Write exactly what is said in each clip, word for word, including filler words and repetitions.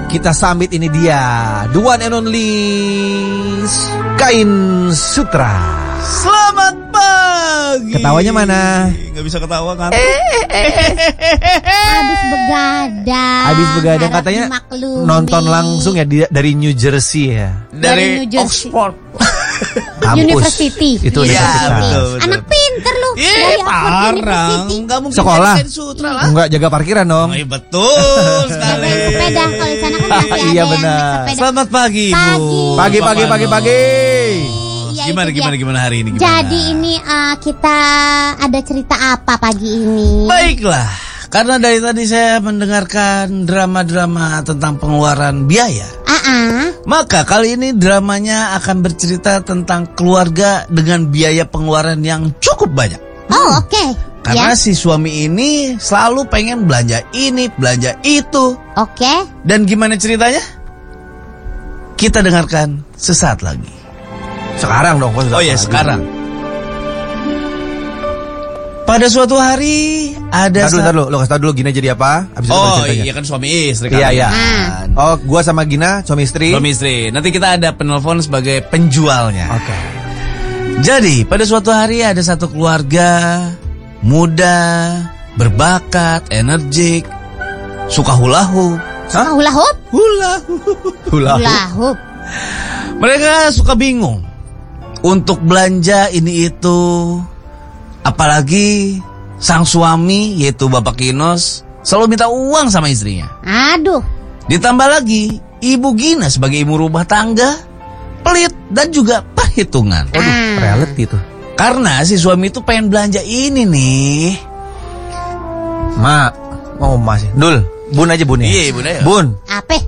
kita sambit ini dia, the one and only Kain Sutra. Selamat pagi. Ketawanya mana? Gak bisa ketawa kan? Habis begadang. Habis begadang katanya dimaklumi. nonton langsung ya di- dari New Jersey ya. Dari, Dari New Jersey. Oxford. Kampus. University. Itu Iya, universitas. betul, betul. Anak pinter lu. Iya, Dari Oxford parang. University. Gak mungkin Sekolah. dari Sutra lah. Enggak jaga parkiran dong. Oh, iya, betul sekali. Naik sepeda kalau di sana kan masih ada Iya, yang benar. naik sepeda. Selamat pagi, Bu. Pagi. Pagi pagi pagi pagi. Iya, Gimana itu gimana dia. gimana hari ini gimana? Jadi ini uh, kita ada cerita apa pagi ini? Baiklah, karena dari tadi saya mendengarkan drama-drama tentang pengeluaran biaya. Ah, Maka kali ini dramanya akan bercerita tentang keluarga dengan biaya pengeluaran yang cukup banyak. oh oke. Karena Ya, si suami ini selalu pengen belanja ini, belanja itu. oke. Dan gimana ceritanya? Kita dengarkan sesaat lagi. Sekarang dong. Oh ya, sekarang. Pada suatu hari ada Ntar dulu, ntar dulu, lo kasih tau dulu Gina jadi apa? Abis itu baru Oh ceritanya. iya kan suami istri Iya, kalian. iya. Kan. Oh, gua sama Gina, suami istri. Suami istri. Nanti kita ada penelpon sebagai penjualnya. Oke. Jadi pada suatu hari ada satu keluarga muda, berbakat, energik, suka hula hoop. Suka hula hoop? Hula hoop. Hula hoop. Hula hoop. Mereka suka bingung untuk belanja ini itu, apalagi sang suami yaitu Bapak Kinos selalu minta uang sama istrinya. Aduh. Ditambah lagi Ibu Gina sebagai ibu rumah tangga pelit dan juga perhitungan. Waduh, Ah. reality tuh. Karena si suami itu pengen belanja ini nih. Ma, oh masih. Dul, Bun aja Bun ya. Iya, Bun aja. Bun, Apa?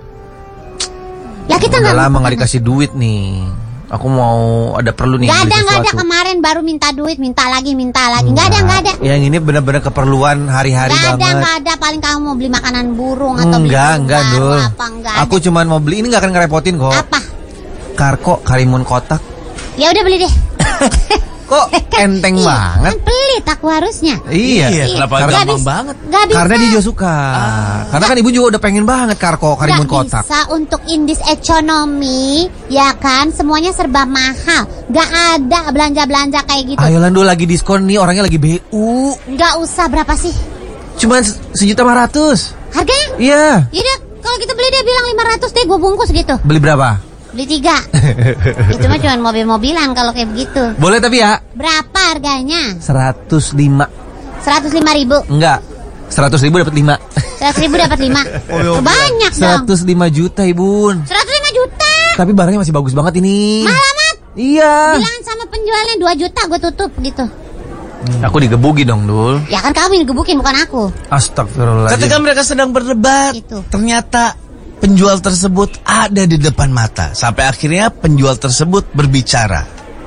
Lah kita udah nggak lama nggak dikasih duit nih. Aku mau ada perlu nih. Gak beli ada, gak ada. sesuatu. Kemarin baru minta duit, minta lagi, minta lagi. Gak ada, gak ada. Yang ini benar-benar keperluan hari-hari Gak ada, banget. gak ada. Paling kamu mau beli makanan burung atau beli Enggak, burung enggak, baru Dul. apa, enggak Aku ada. cuman mau beli, ini nggak akan ngerepotin kok. Apa? Karko Karimun kotak. Ya udah beli deh. Kok enteng Iya, banget. Kan pelit aku harusnya. Iya. Iya, kenapa Gak gampang bisa- banget? Gak bisa. Karena dia juga suka. Karena kan ibu juga udah pengen banget Karko Karimun Gak kotak. bisa untuk indis ekonomi, ya kan? Semuanya serba mahal. Gak ada belanja-belanja kayak gitu. Ayo Lando lagi diskon nih, orangnya lagi B U. Gak usah, berapa sih Cuman se- sejuta lima ratus. harganya? Iya. Yaudah, kalau gitu beli dia bilang lima ratus deh, gue bungkus gitu. Beli berapa? Beli tiga. Itu mah cuma mobil-mobilan kalau kayak begitu. Boleh tapi ya Berapa harganya? seratus lima. Seratus lima ribu. Enggak, seratus ribu dapat lima. Seratus ribu dapat lima. Banyak dong. Seratus lima juta Ibun. Seratus lima juta. Tapi barangnya masih bagus banget ini. Mahal amat. Iya. Bilang sama penjualnya dua juta gue tutup gitu. Aku digebuki dong Dul. Ya kan kamu yang gebukin bukan aku. Astagfirullahaladzim. Ketika mereka sedang berdebat, Itu. ternyata penjual tersebut ada di depan mata. Sampai akhirnya penjual tersebut berbicara.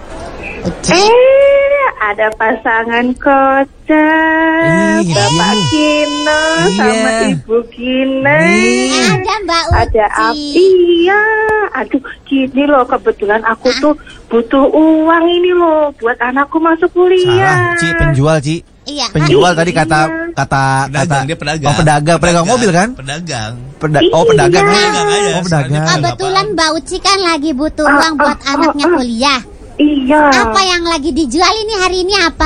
Eh, ada pasangan kocak, Iya. Bapak Kino Iya. sama Ibu Gina. Iya. Ada Mbak Uci. Ada api ya. Aduh, gini loh, kebetulan aku tuh butuh uang ini loh buat anakku masuk kuliah. Salah, Ci, penjual Ci. Iya. Penjual Iya. tadi kata kata Pedagang, kata dia pedagang. Oh, pedagang, pedagang mobil kan? Pedagang. Peda- oh, pedagang. Iya. Pedagang aja, Oh, pedagang. soalnya Kebetulan Mbak Uci kan lagi butuh Ah, uang buat ah, anaknya ah, ah. kuliah. Iya. Apa yang lagi dijual ini hari ini apa